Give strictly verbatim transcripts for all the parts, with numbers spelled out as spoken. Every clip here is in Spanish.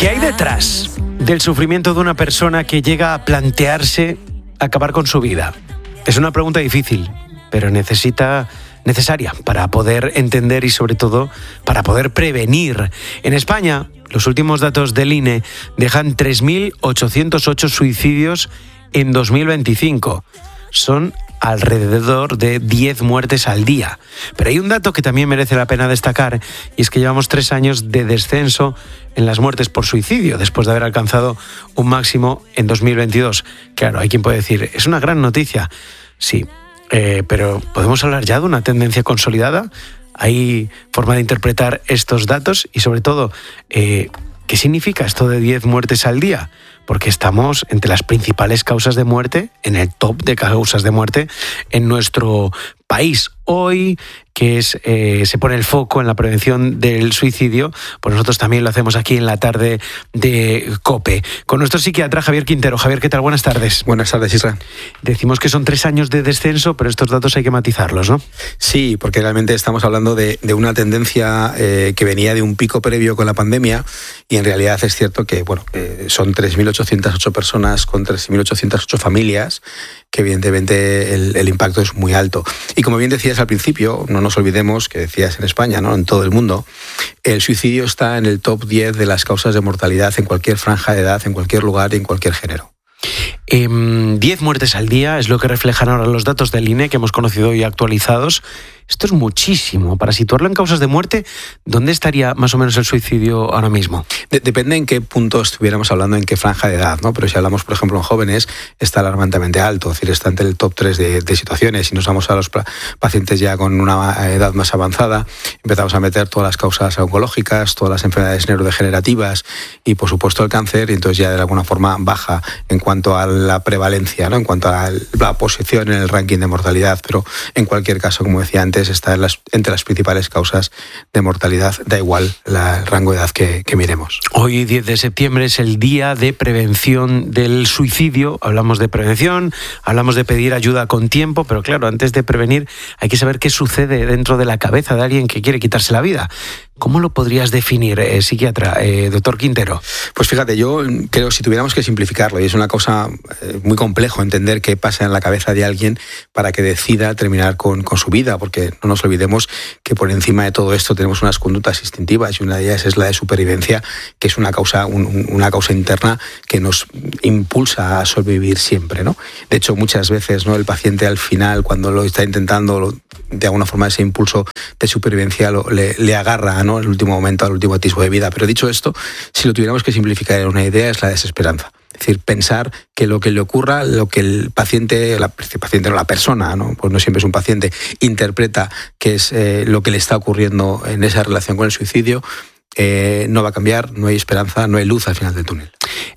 ¿Qué hay detrás del sufrimiento de una persona que llega a plantearse acabar con su vida? Es una pregunta difícil, pero necesita, necesaria para poder entender y sobre todo para poder prevenir. En España, los últimos datos del I N E dejan tres mil ochocientos ocho suicidios en dos mil veinticinco. Son alrededor de diez muertes al día. Pero hay un dato que también merece la pena destacar, y es que llevamos tres años de descenso en las muertes por suicidio, después de haber alcanzado un máximo en dos mil veintidós. Claro, hay quien puede decir, es una gran noticia. Sí, eh, pero ¿podemos hablar ya de una tendencia consolidada? ¿Hay forma de interpretar estos datos? Y sobre todo, eh, ¿qué significa esto de diez muertes al día? Porque estamos entre las principales causas de muerte, en el top de causas de muerte en nuestro país. Hoy, que es eh, se pone el foco en la prevención del suicidio, pues nosotros también lo hacemos aquí en la tarde de COPE. Con nuestro psiquiatra Javier Quintero. Javier, ¿qué tal? Buenas tardes. Buenas tardes, Isra. Decimos que son tres años de descenso, pero estos datos hay que matizarlos, ¿no? Sí, porque realmente estamos hablando de, de una tendencia eh, que venía de un pico previo con la pandemia, y en realidad es cierto que bueno, eh, son tres mil ochocientas ocho personas con tres mil ochocientas ocho familias, que evidentemente el, el impacto es muy alto. Y como bien decías al principio, no nos olvidemos que decías en España, ¿no?, en todo el mundo, el suicidio está en el top diez de las causas de mortalidad en cualquier franja de edad, en cualquier lugar y en cualquier género. Eh, diez muertes al día es lo que reflejan ahora los datos del I N E que hemos conocido hoy actualizados. Esto es muchísimo. Para situarlo en causas de muerte, ¿dónde estaría más o menos el suicidio ahora mismo? De- depende en qué punto estuviéramos hablando, en qué franja de edad, ¿no? Pero si hablamos, por ejemplo, en jóvenes, está alarmantemente alto, es decir, está entre el top tres de, de situaciones. Si nos vamos a los pa- pacientes ya con una edad más avanzada, empezamos a meter todas las causas oncológicas, todas las enfermedades neurodegenerativas y, por supuesto, el cáncer, y entonces ya de alguna forma baja en cuanto a la prevalencia, ¿no?, en cuanto a la posición en el ranking de mortalidad. Pero en cualquier caso, como decía antes, está en las, entre las principales causas de mortalidad, da igual la, el rango de edad que, que miremos. Hoy, diez de septiembre, es el día de prevención del suicidio. Hablamos de prevención, hablamos de pedir ayuda con tiempo, pero claro, antes de prevenir hay que saber qué sucede dentro de la cabeza de alguien que quiere quitarse la vida. ¿Cómo lo podrías definir, eh, psiquiatra, eh, doctor Quintero? Pues fíjate, yo creo, si tuviéramos que simplificarlo, y es una cosa eh, muy complejo entender qué pasa en la cabeza de alguien para que decida terminar con, con su vida, porque no nos olvidemos que por encima de todo esto tenemos unas conductas instintivas, y una de ellas es la de supervivencia, que es una causa, un, una causa interna que nos impulsa a sobrevivir siempre, ¿no? De hecho, muchas veces, ¿no?, el paciente al final, cuando lo está intentando, lo, de alguna forma ese impulso de supervivencia lo, le, le agarra, ¿no?, el último momento, al último atisbo de vida. Pero dicho esto, si lo tuviéramos que simplificar en una idea, es la desesperanza. Es decir, pensar que lo que le ocurra, lo que el paciente, la, el paciente no la persona, ¿no?, pues no siempre es un paciente, interpreta que es eh, lo que le está ocurriendo en esa relación con el suicidio, eh, no va a cambiar, no hay esperanza, no hay luz al final del túnel.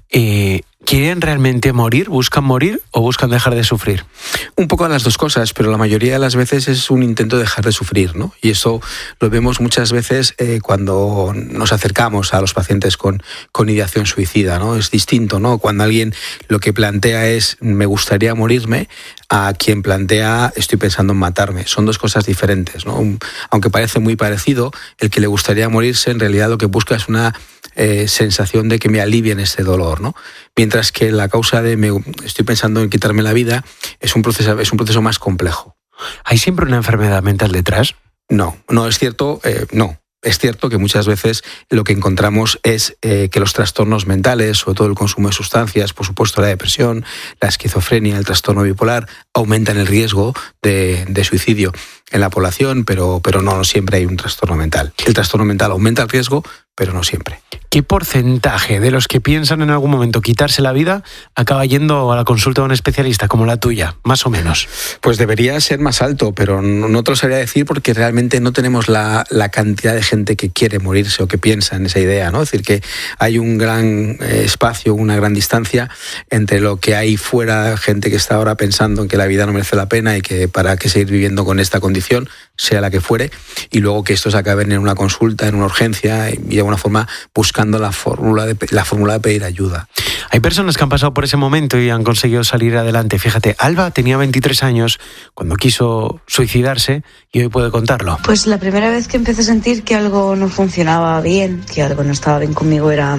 Eh, ¿Quieren realmente morir? ¿Buscan morir o buscan dejar de sufrir? Un poco de las dos cosas, pero la mayoría de las veces es un intento de dejar de sufrir, ¿no? Y eso lo vemos muchas veces eh, cuando nos acercamos a los pacientes con, con ideación suicida, ¿no? Es distinto, ¿no?, cuando alguien lo que plantea es me gustaría morirme, a quien plantea estoy pensando en matarme. Son dos cosas diferentes, ¿no? Aunque parece muy parecido, el que le gustaría morirse en realidad lo que busca es una eh, sensación de que me alivien este dolor, ¿no? Mientras que la causa de me estoy pensando en quitarme la vida es un proceso, es un proceso más complejo. ¿Hay siempre una enfermedad mental detrás? No, no es cierto, eh, no. Es cierto que muchas veces lo que encontramos es eh, que los trastornos mentales, sobre todo el consumo de sustancias, por supuesto la depresión, la esquizofrenia, el trastorno bipolar, aumentan el riesgo de, de suicidio en la población, pero, pero no, no siempre hay un trastorno mental. El trastorno mental aumenta el riesgo, pero no siempre. ¿Qué porcentaje de los que piensan en algún momento quitarse la vida acaba yendo a la consulta de un especialista como la tuya, más o menos? Pues debería ser más alto, pero no, no te lo sabría decir porque realmente no tenemos la, la cantidad de gente que quiere morirse o que piensa en esa idea, ¿no? Es decir, que hay un gran eh, espacio, una gran distancia entre lo que hay fuera, gente que está ahora pensando en que la vida no merece la pena y que para qué seguir viviendo con esta condición, sea la que fuere, y luego que estos acaben en una consulta, en una urgencia y de alguna forma buscando la fórmula de, la fórmula de pedir ayuda. Hay personas que han pasado por ese momento y han conseguido salir adelante. Fíjate, Alba tenía veintitrés años cuando quiso suicidarse y hoy puede contarlo. Pues la primera vez que empecé a sentir que algo no funcionaba bien, que algo no estaba bien conmigo, era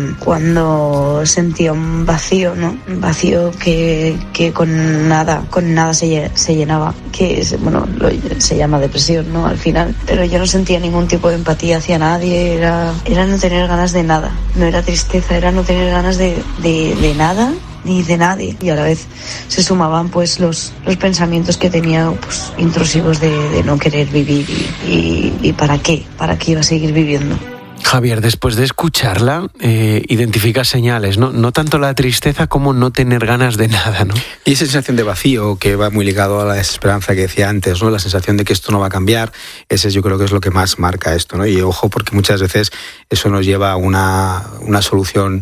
cuando sentía un vacío, ¿no? Un vacío que, que con nada, con nada se, se llenaba, que es, bueno, lo, se llama depresión, ¿no? Al final, pero yo no sentía ningún tipo de empatía hacia nadie, era, era no tener ganas de nada, no era tristeza, era no tener ganas de, de, de nada ni de nadie, y a la vez se sumaban pues los, los pensamientos que tenía pues intrusivos de, de no querer vivir y, y, y para qué, para qué iba a seguir viviendo. Javier, después de escucharla, eh, identificas señales, ¿no? No tanto la tristeza como no tener ganas de nada, ¿no? Y esa sensación de vacío que va muy ligado a la desesperanza que decía antes, ¿no? La sensación de que esto no va a cambiar, ese yo creo que es lo que más marca esto, ¿no? Y ojo, porque muchas veces eso nos lleva a una, una solución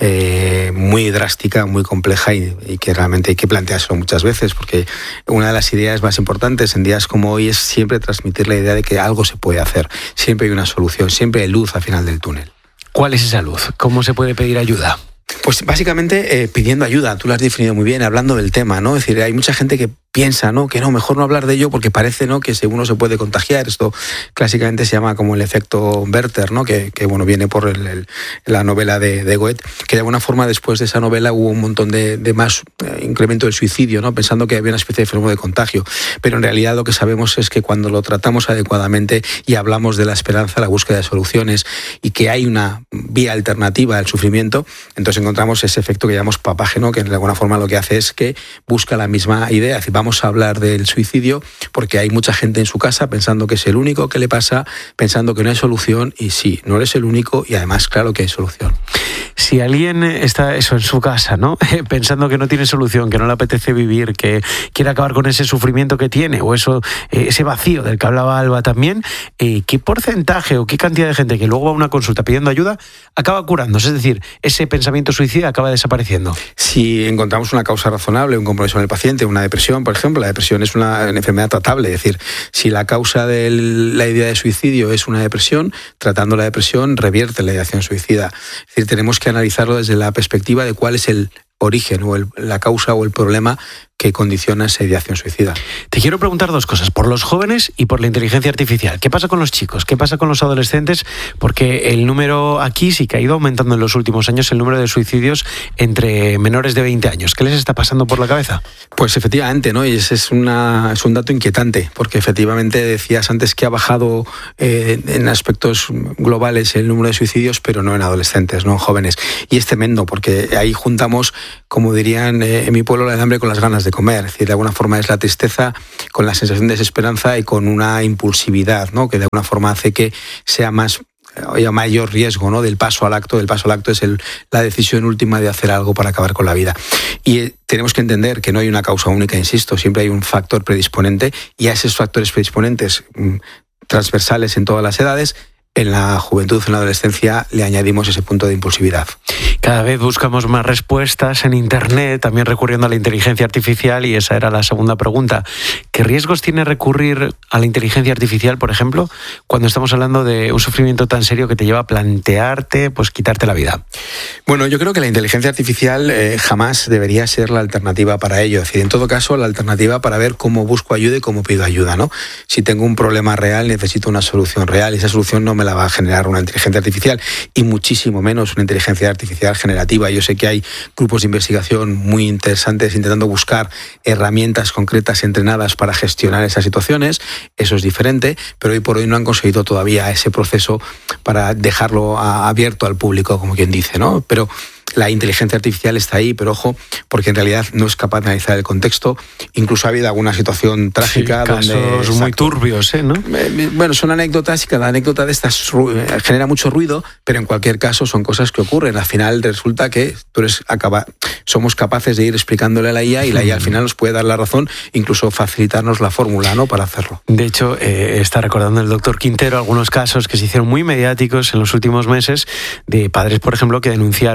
Eh, muy drástica, muy compleja y, y que realmente hay que planteárselo muchas veces, porque una de las ideas más importantes en días como hoy es siempre transmitir la idea de que algo se puede hacer, siempre hay una solución, siempre hay luz al final del túnel. ¿Cuál es esa luz? ¿Cómo se puede pedir ayuda? Pues básicamente eh, pidiendo ayuda, tú lo has definido muy bien, hablando del tema, ¿no? Es decir, hay mucha gente que piensa, ¿no? Que no, mejor no hablar de ello porque parece, ¿no? Que uno se puede contagiar. Esto clásicamente se llama como el efecto Werther, ¿no? Que, que bueno, viene por el, el, la novela de, de Goethe, que de alguna forma después de esa novela hubo un montón de, de más eh, incremento del suicidio, ¿no? Pensando que había una especie de fenómeno de contagio. Pero en realidad lo que sabemos es que cuando lo tratamos adecuadamente y hablamos de la esperanza, la búsqueda de soluciones y que hay una vía alternativa al sufrimiento, entonces encontramos ese efecto que llamamos papágeno, que de alguna forma lo que hace es que busca la misma idea. Es decir, vamos a hablar del suicidio porque hay mucha gente en su casa pensando que es el único que le pasa, pensando que no hay solución, y sí, no eres el único y además claro que hay solución. Si alguien está eso en su casa, ¿no? Pensando que no tiene solución, que no le apetece vivir, que quiere acabar con ese sufrimiento que tiene o eso, ese vacío del que hablaba Alba también, ¿qué porcentaje o qué cantidad de gente que luego va a una consulta pidiendo ayuda acaba curándose? Es decir, ese pensamiento suicida acaba desapareciendo. Si encontramos una causa razonable, un compromiso en el paciente, una depresión, por ejemplo, la depresión es una enfermedad tratable, es decir, si la causa de la idea de suicidio es una depresión, tratando la depresión revierte la ideación suicida. Es decir, tenemos que analizarlo desde la perspectiva de cuál es el origen o el, la causa o el problema que condiciona esa ideación suicida. Te quiero preguntar dos cosas, por los jóvenes y por la inteligencia artificial. ¿Qué pasa con los chicos? ¿Qué pasa con los adolescentes? Porque el número aquí sí que ha ido aumentando en los últimos años, el número de suicidios entre menores de veinte años. ¿Qué les está pasando por la cabeza? Pues efectivamente, ¿no? Y ese es, una, es un dato inquietante, porque efectivamente decías antes que ha bajado eh, en aspectos globales el número de suicidios, pero no en adolescentes, no en jóvenes. Y es tremendo, porque ahí juntamos, como dirían eh, en mi pueblo, el hambre con las ganas de comer. Es decir, de alguna forma es la tristeza con la sensación de desesperanza y con una impulsividad, ¿no? Que de alguna forma hace que sea más haya mayor riesgo, ¿no? Del paso al acto. Del paso al acto es el, la decisión última de hacer algo para acabar con la vida. Y eh, tenemos que entender que no hay una causa única, insisto, siempre hay un factor predisponente, y a esos factores predisponentes mmm, transversales en todas las edades, en la juventud, en la adolescencia, le añadimos ese punto de impulsividad. Cada vez buscamos más respuestas en Internet, también recurriendo a la inteligencia artificial, y esa era la segunda pregunta. ¿Qué riesgos tiene recurrir a la inteligencia artificial, por ejemplo, cuando estamos hablando de un sufrimiento tan serio que te lleva a plantearte, pues, quitarte la vida? Bueno, yo creo que la inteligencia artificial eh, jamás debería ser la alternativa para ello. Es decir, en todo caso, la alternativa para ver cómo busco ayuda y cómo pido ayuda, ¿no? Si tengo un problema real, necesito una solución real, y esa solución no me la va a generar una inteligencia artificial, y muchísimo menos una inteligencia artificial generativa. Yo sé que hay grupos de investigación muy interesantes intentando buscar herramientas concretas entrenadas para gestionar esas situaciones. Eso es diferente, pero hoy por hoy no han conseguido todavía ese proceso para dejarlo a, abierto al público, como quien dice, ¿no? Pero la inteligencia artificial está ahí, pero ojo, porque en realidad no es capaz de analizar el contexto. Incluso ha habido alguna situación trágica. Sí, casos donde, muy exacto, turbios, ¿eh? ¿no? Bueno, son anécdotas y cada anécdota de estas genera mucho ruido, pero en cualquier caso son cosas que ocurren. Al final resulta que tú eres acaba, somos capaces de ir explicándole a la I A, y la I A al final nos puede dar la razón, incluso facilitarnos la fórmula, ¿no?, para hacerlo. De hecho, eh, está recordando el doctor Quintero algunos casos que se hicieron muy mediáticos en los últimos meses de padres, por ejemplo, que denunciaron a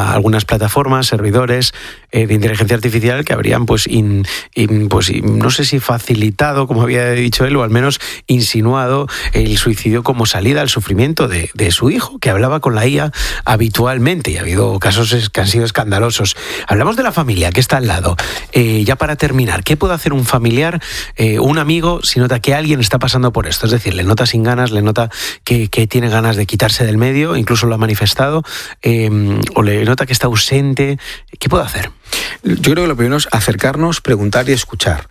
a algunas plataformas, servidores eh, de inteligencia artificial que habrían, pues, in, in, pues in, no sé si facilitado, como había dicho él, o al menos insinuado el suicidio como salida al sufrimiento de, de su hijo, que hablaba con la I A habitualmente, y ha habido casos que han sido escandalosos. Hablamos de la familia que está al lado. Eh, ya para terminar, ¿qué puede hacer un familiar, eh, un amigo, si nota que alguien está pasando por esto? Es decir, le nota sin ganas, le nota que, que tiene ganas de quitarse del medio, incluso lo ha manifestado, eh, o le nota que está ausente. ¿Qué puede hacer? Yo creo que lo primero es acercarnos, preguntar y escuchar.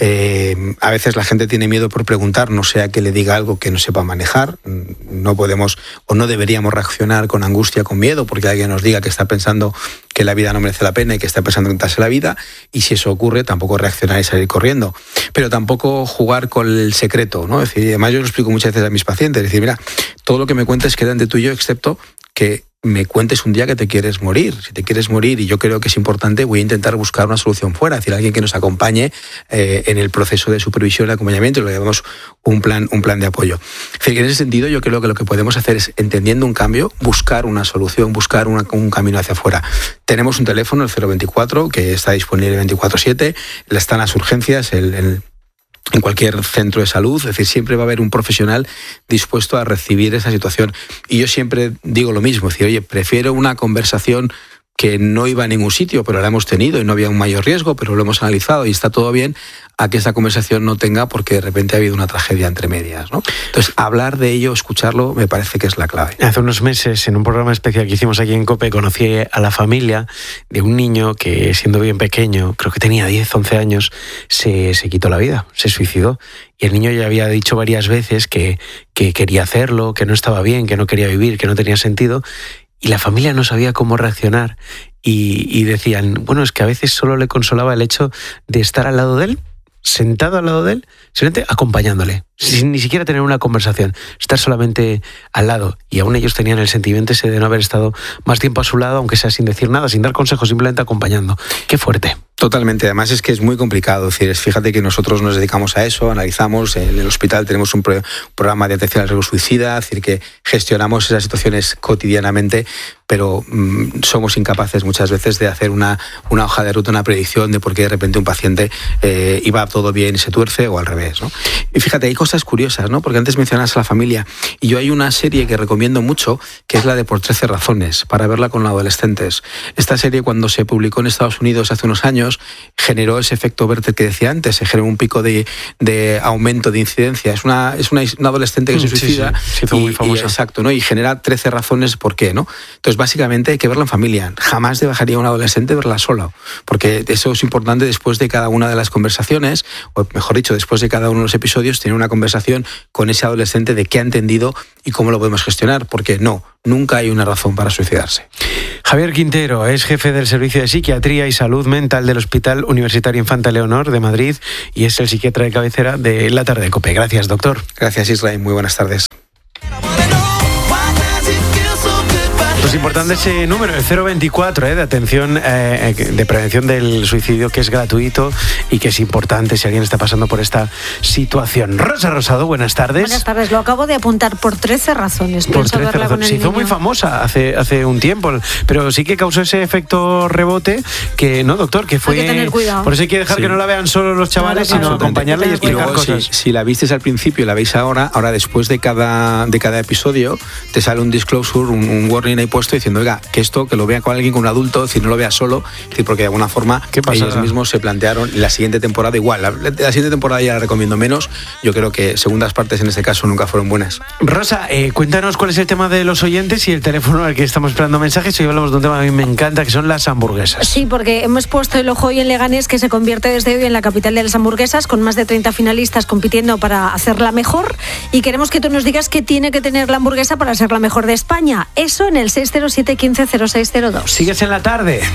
Eh, a veces la gente tiene miedo por preguntar, no sea que le diga algo que no sepa manejar. No podemos o no deberíamos reaccionar con angustia, con miedo, porque alguien nos diga que está pensando que la vida no merece la pena y que está pensando en quitarse la vida, y si eso ocurre, tampoco reaccionar y salir corriendo. Pero tampoco jugar con el secreto, ¿no? Es decir, además yo lo explico muchas veces a mis pacientes, es decir, mira, todo lo que me cuentes queda entre tú y yo, excepto que me cuentes un día que te quieres morir. Si te quieres morir, y yo creo que es importante, voy a intentar buscar una solución fuera, es decir, alguien que nos acompañe eh, en el proceso de supervisión y acompañamiento, lo llamamos un plan, un plan de apoyo. Es decir, en ese sentido, yo creo que lo que podemos hacer es, entendiendo un cambio, buscar una solución, buscar una, un camino hacia afuera. Tenemos un teléfono, el cero veinticuatro, que está disponible veinticuatro siete, están las urgencias, el, el en cualquier centro de salud, es decir, siempre va a haber un profesional dispuesto a recibir esa situación. Y yo siempre digo lo mismo, es decir, oye, prefiero una conversación que no iba a ningún sitio, pero la hemos tenido y no había un mayor riesgo, pero lo hemos analizado y está todo bien, a que esa conversación no tenga porque de repente ha habido una tragedia entre medias, ¿no? Entonces, hablar de ello, escucharlo, me parece que es la clave. Hace unos meses, en un programa especial que hicimos aquí en COPE, conocí a la familia de un niño que, siendo bien pequeño, creo que tenía diez, once años, se, se quitó la vida, se suicidó. Y el niño ya había dicho varias veces que, que quería hacerlo, que no estaba bien, que no quería vivir, que no tenía sentido. Y la familia no sabía cómo reaccionar. Y, y decían, bueno, es que a veces solo le consolaba el hecho de estar al lado de él, sentado al lado de él, simplemente acompañándole, sin ni siquiera tener una conversación, estar solamente al lado. Y aún ellos tenían el sentimiento ese de no haber estado más tiempo a su lado, aunque sea sin decir nada, sin dar consejos, simplemente acompañando. Qué fuerte. Totalmente, además es que es muy complicado. Es decir, fíjate que nosotros nos dedicamos a eso, analizamos, en el hospital tenemos un, pro, un programa de atención al riesgo suicida, es decir, que gestionamos esas situaciones cotidianamente, pero mmm, somos incapaces muchas veces de hacer una, una hoja de ruta, una predicción de por qué de repente un paciente eh, iba todo bien y se tuerce, o al revés, ¿no? Y fíjate, hay cosas curiosas, ¿no? Porque antes mencionas a la familia, y yo hay una serie que recomiendo mucho, que es la de Por trece razones, para verla con adolescentes. Esta serie, cuando se publicó en Estados Unidos hace unos años, generó ese efecto Werther que decía antes, se generó un pico de, de aumento de incidencia. Es una, es una, una adolescente que se suicida, sí, sí, se hizo muy famosa. Y, exacto, ¿no? Y genera trece razones por qué, ¿no? Entonces, básicamente hay que verla en familia. Jamás dejaría a un adolescente verla solo, porque eso es importante. Después de cada una de las conversaciones, o mejor dicho, después de cada uno de los episodios, tener una conversación con ese adolescente de qué ha entendido y cómo lo podemos gestionar, porque no, nunca hay una razón para suicidarse. Javier Quintero es jefe del Servicio de Psiquiatría y Salud Mental del Hospital Universitario Infanta Leonor de Madrid y es el psiquiatra de cabecera de La Tarde de COPE. Gracias, doctor. Gracias, Israel. Muy buenas tardes. Pues importante ese número, el cero veinticuatro, eh, de atención, eh, de prevención del suicidio, que es gratuito y que es importante si alguien está pasando por esta situación. Rosa Rosado, buenas tardes. Buenas tardes, lo acabo de apuntar por trece razones. Por trece razones. Se hizo niño. Muy famosa hace, hace un tiempo, pero sí que causó ese efecto rebote que, ¿no, doctor? Que fue... Hay que tener cuidado. Por eso hay que dejar sí. que no la vean solo los chavales, claro, sino acompañarla y explicar luego, cosas. Si, si la visteis al principio y la veis ahora, ahora después de cada, de cada episodio, te sale un disclosure, un, un warning ahí puesto diciendo, oiga, que esto, que lo vea con alguien, con un adulto, es decir, no lo vea solo, es decir, porque de alguna forma ellos mismos se plantearon la siguiente temporada igual. La, la siguiente temporada ya la recomiendo menos. Yo creo que segundas partes en este caso nunca fueron buenas. Rosa, eh, cuéntanos cuál es el tema de los oyentes y el teléfono al que estamos esperando mensajes. Hoy hablamos de un tema que a mí me encanta, que son las hamburguesas. Sí, porque hemos puesto el ojo hoy en Leganés, que se convierte desde hoy en la capital de las hamburguesas, con más de treinta finalistas compitiendo para hacerla mejor, y queremos que tú nos digas qué tiene que tener la hamburguesa para ser la mejor de España. Eso en el seis cero siete, uno cinco cero seis cero dos. Sigues en La Tarde.